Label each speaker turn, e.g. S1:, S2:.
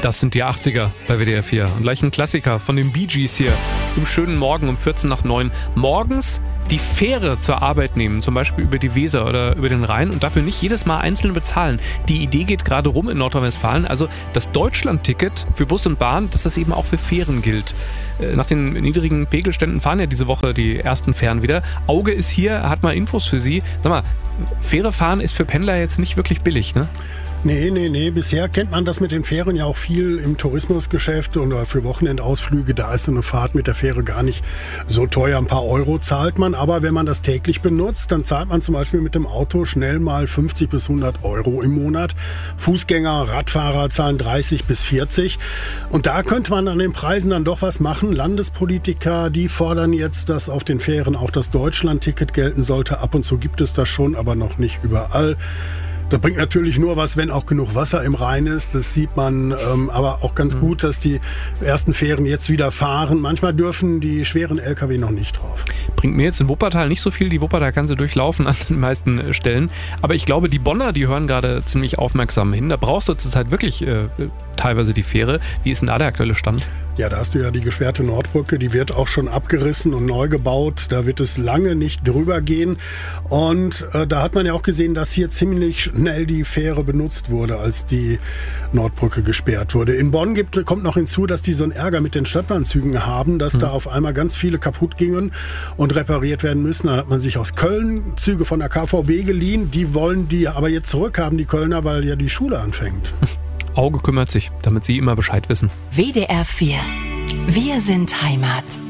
S1: Das sind die 80er bei WDR 4. Und gleich ein Klassiker von den Bee Gees hier. Im schönen Morgen um 14 nach 9. Morgens die Fähre zur Arbeit nehmen, zum Beispiel über die Weser oder über den Rhein und dafür nicht jedes Mal einzeln bezahlen. Die Idee geht gerade rum in Nordrhein-Westfalen. Also das Deutschland-Ticket für Bus und Bahn, dass das eben auch für Fähren gilt. Nach den niedrigen Pegelständen fahren ja diese Woche die ersten Fähren wieder. Auge ist hier, hat mal Infos für Sie. Sag mal, Fähre fahren ist für Pendler jetzt nicht wirklich billig, ne?
S2: Nee. Bisher kennt man das mit den Fähren ja auch viel im Tourismusgeschäft oder für Wochenendausflüge. Da ist so eine Fahrt mit der Fähre gar nicht so teuer. Ein paar Euro zahlt man. Aber wenn man das täglich benutzt, dann zahlt man zum Beispiel mit dem Auto schnell mal 50 bis 100 Euro im Monat. Fußgänger, Radfahrer zahlen 30 bis 40. Und da könnte man an den Preisen dann doch was machen. Landespolitiker, die fordern jetzt, dass auf den Fähren auch das Deutschland-Ticket gelten sollte. Ab und zu gibt es das schon, aber noch nicht überall. Das bringt natürlich nur was, wenn auch genug Wasser im Rhein ist. Das sieht man aber auch ganz gut, dass die ersten Fähren jetzt wieder fahren. Manchmal dürfen die schweren LKW noch nicht drauf.
S1: Bringt mir jetzt in Wuppertal nicht so viel. Die Wuppertal kann sie durchlaufen an den meisten Stellen. Aber ich glaube, die Bonner, die hören gerade ziemlich aufmerksam hin. Da brauchst du zurzeit wirklich teilweise die Fähre. Wie ist denn da der aktuelle Stand?
S2: Ja, da hast du ja die gesperrte Nordbrücke, die wird auch schon abgerissen und neu gebaut. Da wird es lange nicht drüber gehen. Und da hat man ja auch gesehen, dass hier ziemlich schnell die Fähre benutzt wurde, als die Nordbrücke gesperrt wurde. In Bonn kommt noch hinzu, dass die so einen Ärger mit den Stadtbahnzügen haben, dass da auf einmal ganz viele kaputt gingen und repariert werden müssen. Dann hat man sich aus Köln Züge von der KVB geliehen. Die wollen die aber jetzt zurückhaben, die Kölner, weil ja die Schule anfängt.
S1: Auge kümmert sich, damit Sie immer Bescheid wissen.
S3: WDR 4. Wir sind Heimat.